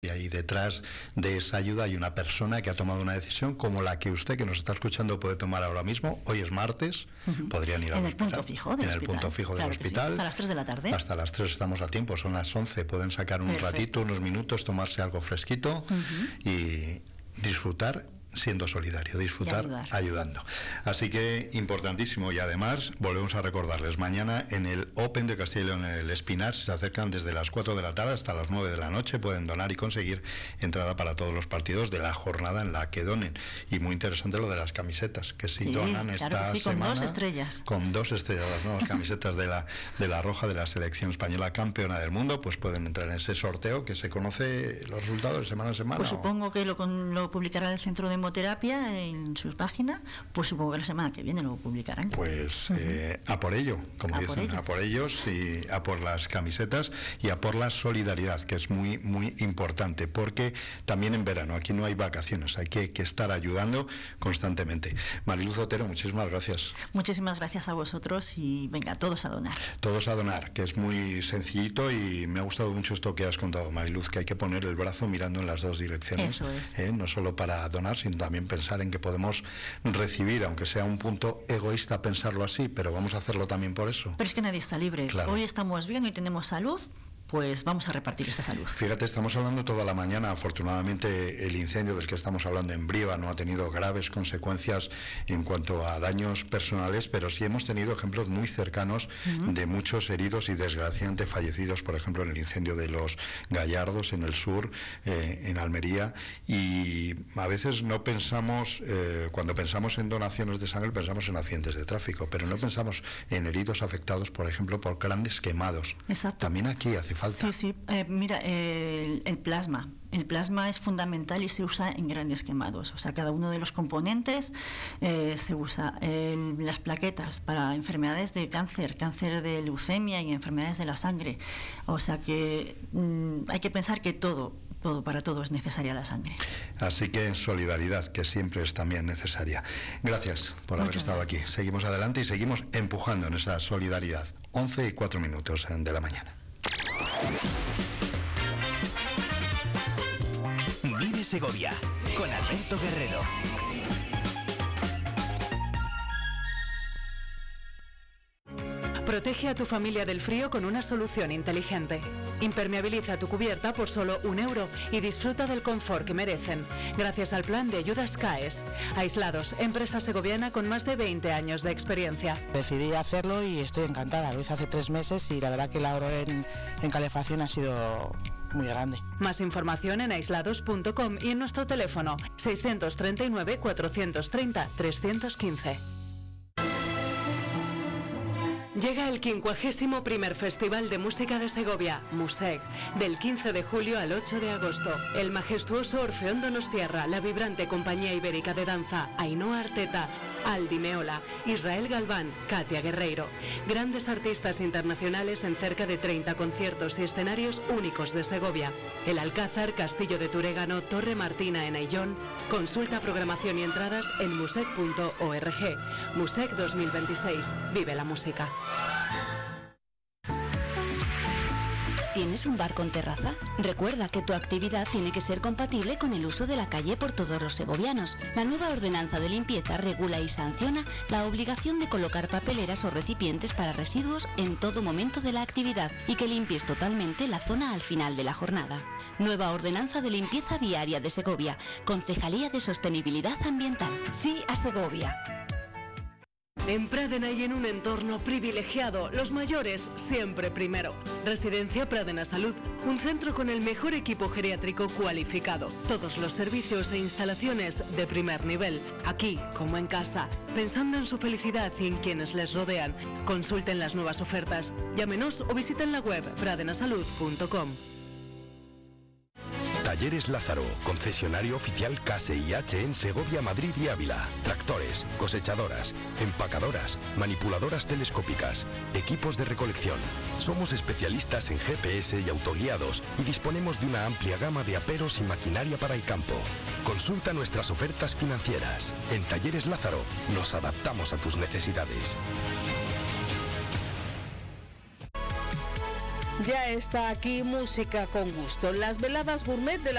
Y ahí detrás de esa ayuda hay una persona que ha tomado una decisión como la que usted que nos está escuchando puede tomar ahora mismo. Hoy es martes, podrían ir al hospital. En el punto fijo del hospital. Sí, hasta las 3 de la tarde. Hasta las 3 estamos a tiempo, son las 11. Pueden sacar un ratito, unos minutos, tomarse algo fresquito y disfrutar siendo solidario, disfrutar ayudando. Así que importantísimo, y además volvemos a recordarles, mañana en el Open de Castilla y León, en el Espinar, se acercan desde las 4 de la tarde hasta las 9 de la noche, pueden donar y conseguir entrada para todos los partidos de la jornada en la que donen. Y muy interesante lo de las camisetas, que si donan esta semana... Con 2 estrellas, las nuevas camisetas de la roja de la selección española campeona del mundo, pues pueden entrar en ese sorteo que se conoce los resultados de semana a semana. Pues supongo que lo publicará el Centro de Hemoterapia en su página, pues supongo que la semana que viene lo publicarán. Pues a por ello, como dicen, a por ellos y a por las camisetas y a por la solidaridad, que es muy, muy importante, porque también en verano, aquí no hay vacaciones, hay que estar ayudando constantemente. Mariluz Otero, muchísimas gracias. Muchísimas gracias a vosotros y venga, todos a donar. Todos a donar, que es muy sencillito y me ha gustado mucho esto que has contado, Mariluz, que hay que poner el brazo mirando en las dos direcciones. Eso es. No solo para donar, sino también pensar en que podemos recibir, aunque sea un punto egoísta pensarlo así, pero vamos a hacerlo también por eso. Pero es que nadie está libre. Claro. Hoy estamos bien, hoy tenemos salud, pues vamos a repartir esa salud. Fíjate, estamos hablando toda la mañana. Afortunadamente el incendio del que estamos hablando en Briva no ha tenido graves consecuencias en cuanto a daños personales, pero sí hemos tenido ejemplos muy cercanos de muchos heridos y desgraciadamente fallecidos, por ejemplo en el incendio de los Gallardos en el sur, en Almería, y a veces no pensamos, cuando pensamos en donaciones de sangre pensamos en accidentes de tráfico, pero no pensamos en heridos afectados, por ejemplo, por grandes quemados. Exacto. También aquí hace falta. Sí, mira, el plasma. El plasma es fundamental y se usa en grandes quemados. O sea, cada uno de los componentes se usa. Las plaquetas para enfermedades de cáncer de leucemia y enfermedades de la sangre. O sea que hay que pensar que para todo es necesaria la sangre. Así que solidaridad, que siempre es también necesaria. Gracias por haber estado aquí. Seguimos adelante y seguimos empujando en esa solidaridad. 11:04 de la mañana. Vive Segovia con Alberto Guerrero. Protege a tu familia del frío con una solución inteligente. Impermeabiliza tu cubierta por solo €1 y disfruta del confort que merecen, gracias al plan de ayudas CAES. Aislados, empresa segoviana con más de 20 años de experiencia. Decidí hacerlo y estoy encantada. Lo hice hace 3 meses y la verdad que el ahorro en calefacción ha sido muy grande. Más información en aislados.com y en nuestro teléfono 639 430 315. Llega el 51º Festival de Música de Segovia, Musec, del 15 de julio al 8 de agosto. El majestuoso Orfeón Donostiarra, la vibrante compañía ibérica de danza, Ainhoa Arteta, Aldi Meola, Israel Galván, Katia Guerreiro. Grandes artistas internacionales en cerca de 30 conciertos y escenarios únicos de Segovia. El Alcázar, Castillo de Turégano, Torre Martina en Ayllón. Consulta programación y entradas en musec.org. Musec 2026. Vive la música. ¿Tienes un bar con terraza? Recuerda que tu actividad tiene que ser compatible con el uso de la calle por todos los segovianos. La nueva ordenanza de limpieza regula y sanciona la obligación de colocar papeleras o recipientes para residuos en todo momento de la actividad y que limpies totalmente la zona al final de la jornada. Nueva ordenanza de limpieza viaria de Segovia. Concejalía de Sostenibilidad Ambiental. Sí a Segovia. En Pradena y en un entorno privilegiado, los mayores siempre primero. Residencia Pradena Salud, un centro con el mejor equipo geriátrico cualificado. Todos los servicios e instalaciones de primer nivel. Aquí, como en casa, pensando en su felicidad y en quienes les rodean. Consulten las nuevas ofertas, llámenos o visiten la web pradenasalud.com. Talleres Lázaro, concesionario oficial Case y H en Segovia, Madrid y Ávila. Tractores, cosechadoras, empacadoras, manipuladoras telescópicas, equipos de recolección. Somos especialistas en GPS y autoguiados y disponemos de una amplia gama de aperos y maquinaria para el campo. Consulta nuestras ofertas financieras. En Talleres Lázaro nos adaptamos a tus necesidades. Ya está aquí Música con Gusto, las veladas gourmet de la